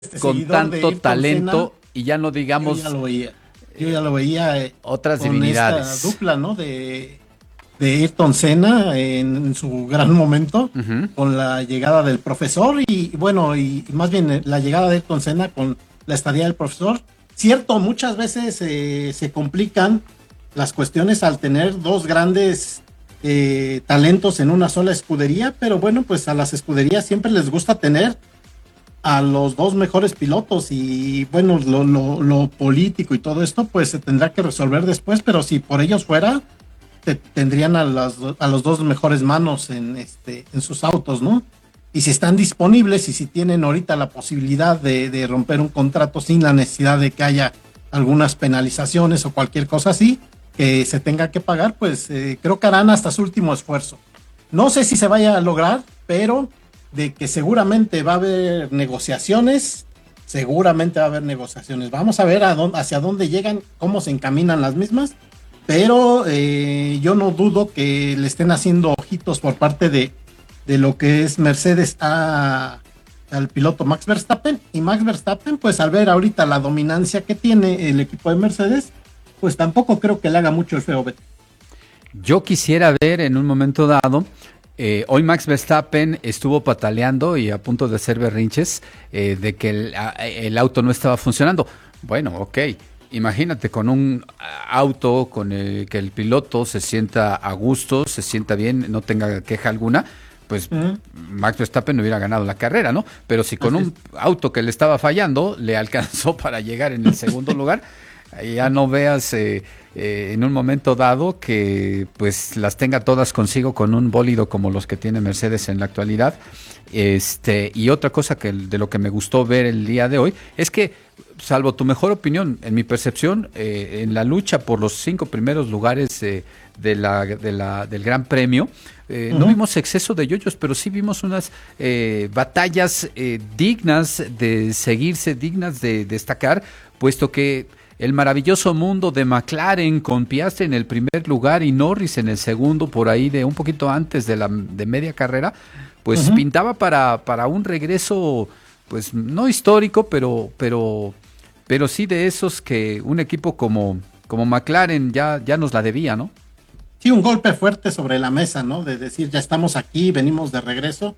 con seguidor de tanto Ayrton talento Senna, y ya no digamos yo ya lo veía otras con divinidades. esta dupla, ¿no? De Ayrton Senna en su gran momento, Uh-huh. con la llegada del profesor y bueno, y más bien la llegada de Ayrton Senna con la estadía del profesor. Cierto, muchas veces se complican las cuestiones al tener dos grandes talentos en una sola escudería, pero bueno, pues a las escuderías siempre les gusta tener a los dos mejores pilotos y bueno, lo político y todo esto pues se tendrá que resolver después, pero si por ellos fuera, tendrían a los dos mejores manos en sus autos, ¿no? Y si están disponibles y si tienen ahorita la posibilidad de romper un contrato sin la necesidad de que haya algunas penalizaciones o cualquier cosa así que se tenga que pagar, pues creo que harán hasta su último esfuerzo. No sé si se vaya a lograr, pero de que seguramente va a haber negociaciones, seguramente va a haber negociaciones. Vamos a ver hacia dónde llegan, cómo se encaminan las mismas, pero yo no dudo que le estén haciendo ojitos por parte de lo que es Mercedes al piloto Max Verstappen, y Max Verstappen pues al ver ahorita la dominancia que tiene el equipo de Mercedes, pues tampoco creo que le haga mucho el feo, Beto. Yo quisiera ver en un momento dado, hoy Max Verstappen estuvo pataleando y a punto de hacer berrinches de que el auto no estaba funcionando. Bueno, ok, imagínate con un auto con el que el piloto se sienta a gusto, se sienta bien, no tenga queja alguna, pues Max Verstappen no hubiera ganado la carrera, ¿no? Pero si con un auto que le estaba fallando le alcanzó para llegar en el segundo lugar, ya no veas en un momento dado que pues las tenga todas consigo con un bólido como los que tiene Mercedes en la actualidad. Y otra cosa que de lo que me gustó ver el día de hoy es que, salvo tu mejor opinión, en mi percepción, en la lucha por los 5 primeros lugares del Gran Premio, no vimos exceso de yoyos, pero sí vimos unas batallas dignas de seguirse, dignas de destacar, puesto que el maravilloso mundo de McLaren con Piastri en el primer lugar y Norris en el segundo, por ahí de un poquito antes de media carrera, pues pintaba para un regreso, pues no histórico, pero sí de esos que un equipo como McLaren ya nos la debía, ¿no? Sí, un golpe fuerte sobre la mesa, ¿no? De decir, ya estamos aquí, venimos de regreso.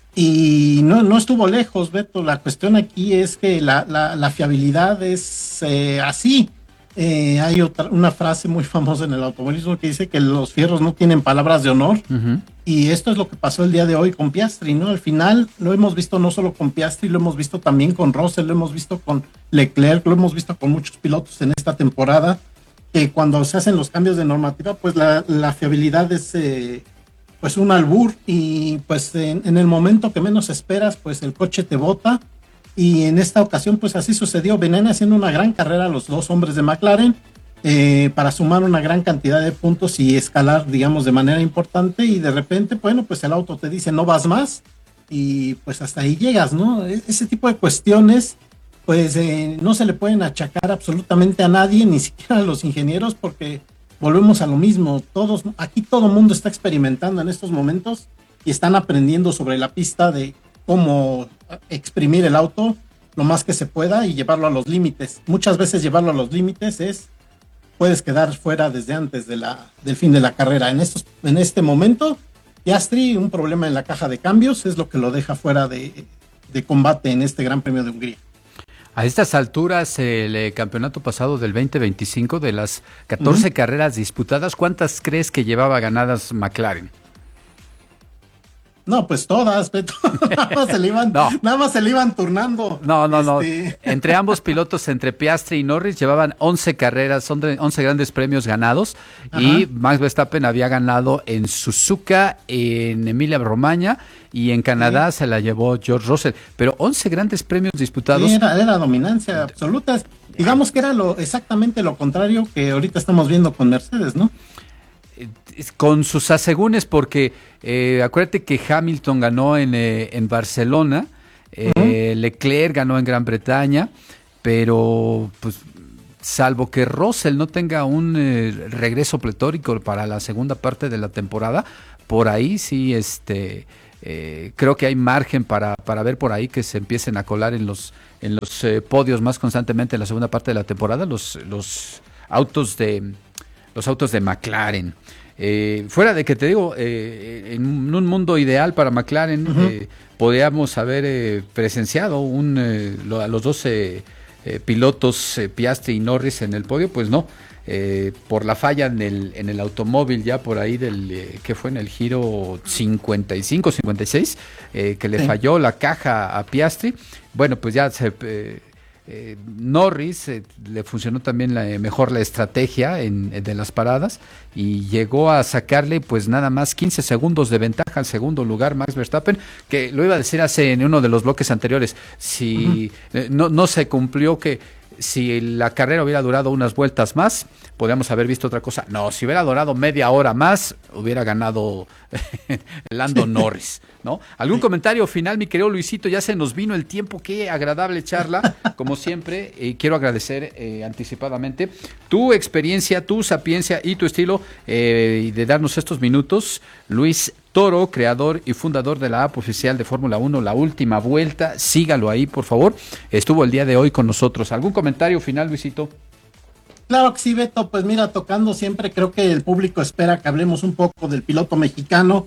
Y no estuvo lejos, Beto. La cuestión aquí es que la fiabilidad es así. Hay una frase muy famosa en el automovilismo que dice que los fierros no tienen palabras de honor. Y esto es lo que pasó el día de hoy con Piastri, ¿no? Al final lo hemos visto no solo con Piastri, lo hemos visto también con Russell, lo hemos visto con Leclerc, lo hemos visto con muchos pilotos en esta temporada, que cuando se hacen los cambios de normativa, pues la fiabilidad es pues un albur, y pues en el momento que menos esperas, pues el coche te bota, y en esta ocasión pues así sucedió. Venían haciendo una gran carrera los dos hombres de McLaren para sumar una gran cantidad de puntos y escalar, digamos, de manera importante, y de repente, bueno, pues el auto te dice no vas más, y pues hasta ahí llegas, ¿no? Ese tipo de cuestiones pues no se le pueden achacar absolutamente a nadie, ni siquiera a los ingenieros, porque volvemos a lo mismo. Aquí todo el mundo está experimentando en estos momentos y están aprendiendo sobre la pista de cómo exprimir el auto lo más que se pueda y llevarlo a los límites. Muchas veces llevarlo a los límites puedes quedar fuera desde antes del fin de la carrera. En este momento, Piastri, un problema en la caja de cambios es lo que lo deja fuera de combate en este Gran Premio de Hungría. A estas alturas, el campeonato pasado del 2025, de las 14 carreras disputadas, ¿cuántas crees que llevaba ganadas McLaren? No, pues todas, Beto. Nada más se le iban turnando. No. Entre ambos pilotos, entre Piastri y Norris, llevaban 11 carreras, 11 grandes premios ganados. Ajá. Y Max Verstappen había ganado en Suzuka, en Emilia-Romagna, y en Canadá se la llevó George Russell. Pero 11 grandes premios disputados. Sí, era dominancia absoluta. Digamos que era exactamente lo contrario que ahorita estamos viendo con Mercedes, ¿no? Con sus asegúnes, porque acuérdate que Hamilton ganó en Barcelona, Leclerc ganó en Gran Bretaña, pero pues salvo que Russell no tenga un regreso pletórico para la segunda parte de la temporada, por ahí sí creo que hay margen para ver por ahí que se empiecen a colar en los podios más constantemente en la segunda parte de la temporada los autos de McLaren. Fuera de que te digo, en un mundo ideal para McLaren, podríamos haber presenciado a los dos pilotos, Piastri y Norris, en el podio. Pues no, por la falla en el automóvil ya por ahí que fue en el giro 55, 56, que le falló la caja a Piastri. Bueno, pues ya Norris le funcionó también mejor la estrategia de las paradas y llegó a sacarle pues nada más 15 segundos de ventaja al segundo lugar Max Verstappen, que lo iba a decir en uno de los bloques anteriores, si no se cumplió, que si la carrera hubiera durado unas vueltas más, podríamos haber visto otra cosa. No, si hubiera durado media hora más, hubiera ganado Lando Norris, ¿no? ¿Algún comentario final, mi querido Luisito? Ya se nos vino el tiempo, qué agradable charla, como siempre. Quiero agradecer anticipadamente tu experiencia, tu sapiencia y tu estilo de darnos estos minutos. Luis Toro, creador y fundador de la app oficial de Fórmula 1, La Última Vuelta. Sígalo ahí, por favor. Estuvo el día de hoy con nosotros. ¿Algún comentario final, Luisito? Claro que sí, Beto. Pues mira, tocando siempre, creo que el público espera que hablemos un poco del piloto mexicano,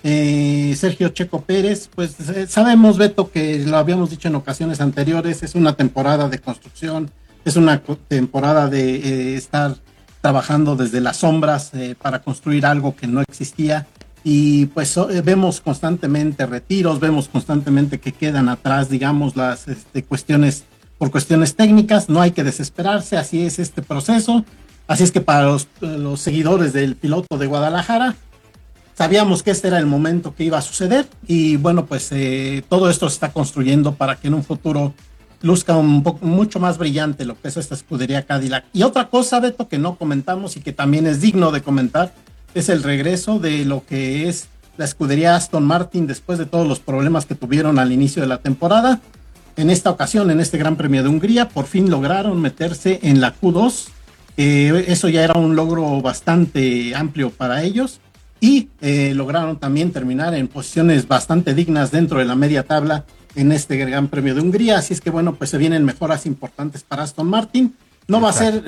Sergio Checo Pérez. Pues sabemos, Beto, que lo habíamos dicho en ocasiones anteriores, es una temporada de construcción, es una temporada de estar trabajando desde las sombras para construir algo que no existía. Y pues vemos constantemente retiros, vemos constantemente que quedan atrás, digamos, las cuestiones técnicas. No hay que desesperarse, así es este proceso. Así es que para los seguidores del piloto de Guadalajara, sabíamos que este era el momento que iba a suceder, y bueno, pues todo esto se está construyendo para que en un futuro luzca mucho más brillante lo que es esta escudería Cadillac. Y otra cosa, Beto, que no comentamos y que también es digno de comentar, es el regreso de lo que es la escudería Aston Martin después de todos los problemas que tuvieron al inicio de la temporada. En esta ocasión, en este Gran Premio de Hungría, por fin lograron meterse en la Q2. Eso ya era un logro bastante amplio para ellos, y lograron también terminar en posiciones bastante dignas dentro de la media tabla en este Gran Premio de Hungría. Así es que bueno, pues se vienen mejoras importantes para Aston Martin. No va a ser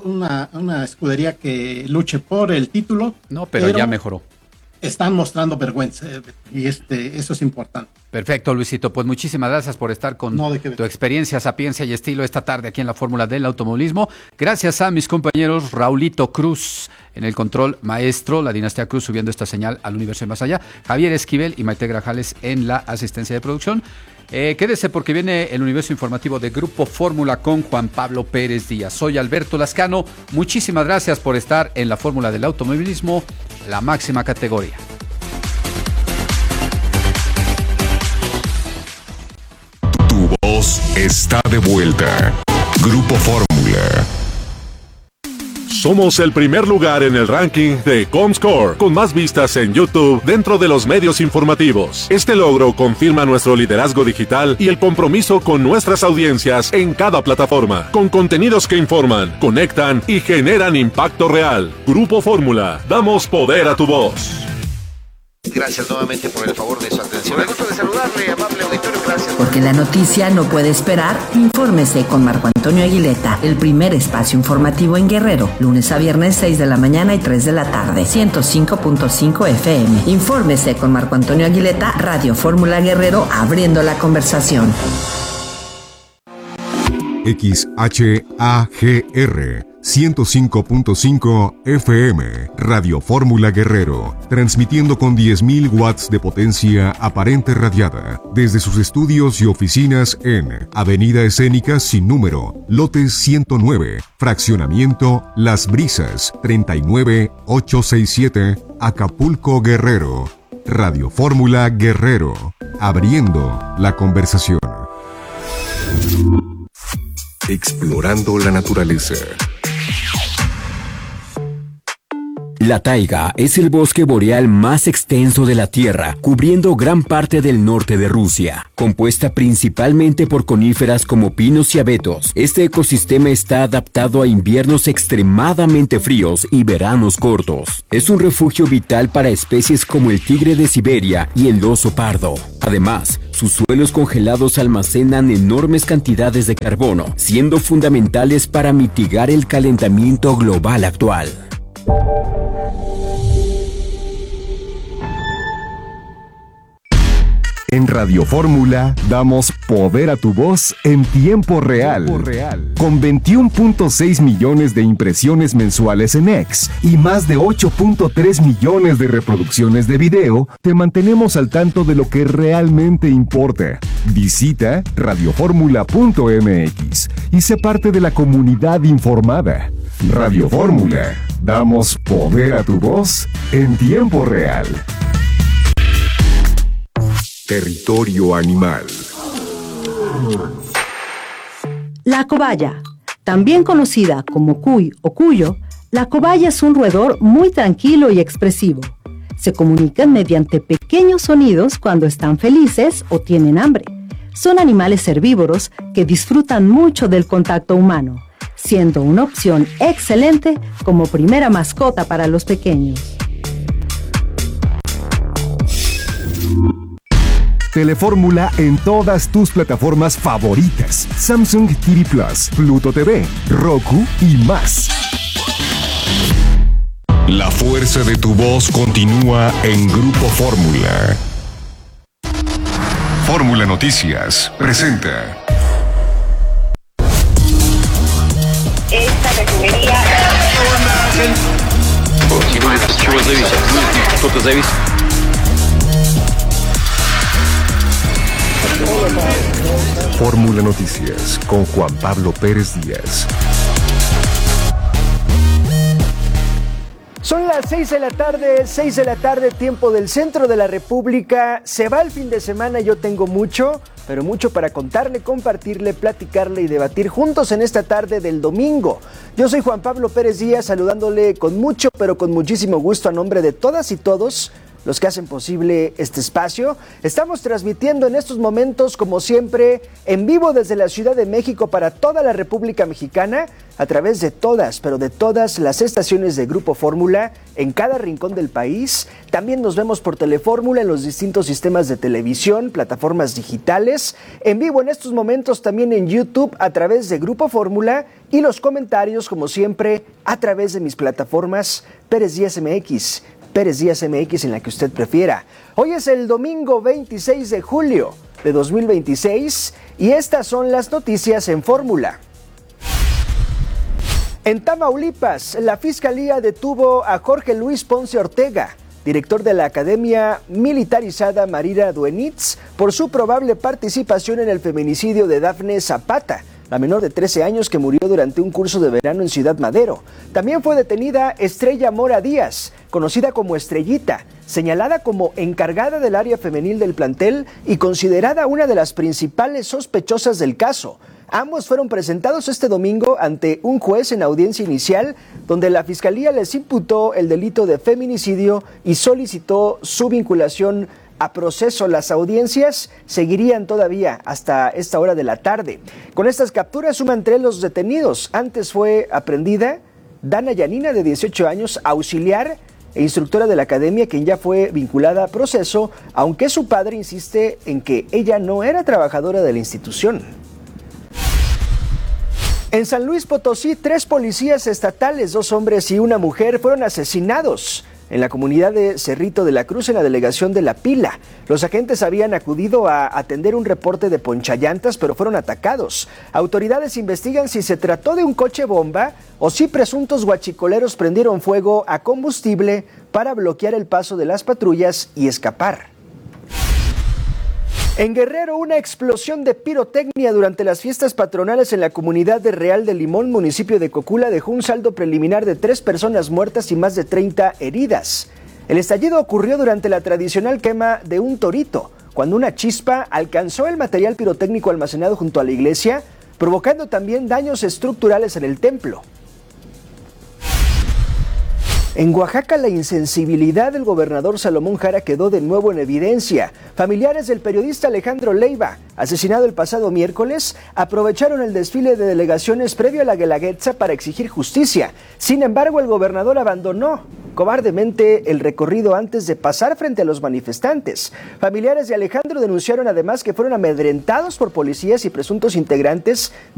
una escudería que luche por el título. No, pero ya mejoró. Están mostrando vergüenza, y eso es importante. Perfecto, Luisito. Pues muchísimas gracias por estar con tu experiencia, sapiencia y estilo esta tarde aquí en la Fórmula del Automovilismo. Gracias a mis compañeros Raulito Cruz en el control maestro, la dinastía Cruz subiendo esta señal al universo y más allá, Javier Esquivel y Maite Grajales en la asistencia de producción. Quédese porque viene el universo informativo de Grupo Fórmula con Juan Pablo Pérez Díaz. Soy Alberto Lascano. Muchísimas gracias por estar en la Fórmula del Automovilismo, la máxima categoría. Tu voz está de vuelta. Grupo Fórmula. Somos el primer lugar en el ranking de Comscore, con más vistas en YouTube dentro de los medios informativos. Este logro confirma nuestro liderazgo digital y el compromiso con nuestras audiencias en cada plataforma, con contenidos que informan, conectan y generan impacto real. Grupo Fórmula, damos poder a tu voz. Gracias nuevamente por el favor de su atención. Me gusto de saludarle, amable auditorio, gracias. Porque la noticia no puede esperar, infórmese con Marco Antonio Aguileta, el primer espacio informativo en Guerrero, lunes a viernes 6 de la mañana y 3 de la tarde, 105.5 FM. Infórmese con Marco Antonio Aguileta, Radio Fórmula Guerrero, abriendo la conversación. XHAGR 105.5 FM, Radio Fórmula Guerrero, transmitiendo con 10.000 watts de potencia aparente radiada, desde sus estudios y oficinas en Avenida Escénica Sin Número, Lote 109, Fraccionamiento Las Brisas, 39867, Acapulco, Guerrero. Radio Fórmula Guerrero, abriendo la conversación. Explorando la naturaleza. La taiga es el bosque boreal más extenso de la Tierra, cubriendo gran parte del norte de Rusia. Compuesta principalmente por coníferas como pinos y abetos, este ecosistema está adaptado a inviernos extremadamente fríos y veranos cortos. Es un refugio vital para especies como el tigre de Siberia y el oso pardo. Además, sus suelos congelados almacenan enormes cantidades de carbono, siendo fundamentales para mitigar el calentamiento global actual. En Radio Fórmula damos poder a tu voz en tiempo real. Con 21.6 millones de impresiones mensuales en X y más de 8.3 millones de reproducciones de video, te mantenemos al tanto de lo que realmente importa. Visita radioformula.mx y sé parte de la comunidad informada. Radio Fórmula, damos poder a tu voz en tiempo real. Territorio animal. La cobaya, también conocida como cuy o cuyo, la cobaya es un roedor muy tranquilo y expresivo. Se comunican mediante pequeños sonidos cuando están felices o tienen hambre. Son animales herbívoros que disfrutan mucho del contacto humano, siendo una opción excelente como primera mascota para los pequeños. Telefórmula en todas tus plataformas favoritas: Samsung TV Plus, Pluto TV, Roku y más. La fuerza de tu voz continúa en Grupo Fórmula. Fórmula Noticias presenta. Esta refinería... Fórmula Noticias con Juan Pablo Pérez Díaz. Son las 6 de la tarde, tiempo del centro de la República. Se va el fin de semana, yo tengo mucho, pero mucho para contarle, compartirle, platicarle y debatir juntos en esta tarde del domingo. Yo soy Juan Pablo Pérez Díaz, saludándole con mucho, pero con muchísimo gusto a nombre de todas y todos los que hacen posible este espacio. Estamos transmitiendo en estos momentos, como siempre, en vivo desde la Ciudad de México para toda la República Mexicana, a través de todas, pero de todas las estaciones de Grupo Fórmula en cada rincón del país. También nos vemos por Telefórmula en los distintos sistemas de televisión, plataformas digitales, en vivo en estos momentos también en YouTube a través de Grupo Fórmula y los comentarios, como siempre, a través de mis plataformas Pérez Díaz MX, Pérez Díaz MX, en la que usted prefiera. Hoy es el domingo 26 de julio de 2026 y estas son las noticias en Fórmula. En Tamaulipas, la Fiscalía detuvo a Jorge Luis Ponce Ortega, director de la Academia Militarizada Marina Duenitz, por su probable participación en el feminicidio de Dafne Zapata, la menor de 13 años que murió durante un curso de verano en Ciudad Madero. También fue detenida Estrella Mora Díaz, conocida como Estrellita, señalada como encargada del área femenil del plantel y considerada una de las principales sospechosas del caso. Ambos fueron presentados este domingo ante un juez en audiencia inicial, donde la Fiscalía les imputó el delito de feminicidio y solicitó su vinculación a proceso. Las audiencias seguirían todavía hasta esta hora de la tarde. Con estas capturas suman 3 los detenidos. Antes fue aprendida Dana Yanina, de 18 años, auxiliar e instructora de la academia, quien ya fue vinculada a proceso, aunque su padre insiste en que ella no era trabajadora de la institución. En San Luis Potosí, 3 policías estatales, 2 hombres y una mujer, fueron asesinados en la comunidad de Cerrito de la Cruz, en la delegación de La Pila. Los agentes habían acudido a atender un reporte de ponchallantas, pero fueron atacados. Autoridades investigan si se trató de un coche bomba o si presuntos guachicoleros prendieron fuego a combustible para bloquear el paso de las patrullas y escapar. En Guerrero, una explosión de pirotecnia durante las fiestas patronales en la comunidad de Real de Limón, municipio de Cocula, dejó un saldo preliminar de 3 personas muertas y más de 30 heridas. El estallido ocurrió durante la tradicional quema de un torito, cuando una chispa alcanzó el material pirotécnico almacenado junto a la iglesia, provocando también daños estructurales en el templo. En Oaxaca, la insensibilidad del gobernador Salomón Jara quedó de nuevo en evidencia. Familiares del periodista Alejandro Leiva, asesinado el pasado miércoles, aprovecharon el desfile de delegaciones previo a la Guelaguetza para exigir justicia. Sin embargo, el gobernador abandonó cobardemente el recorrido antes de pasar frente a los manifestantes. Familiares de Alejandro denunciaron además que fueron amedrentados por policías y presuntos integrantes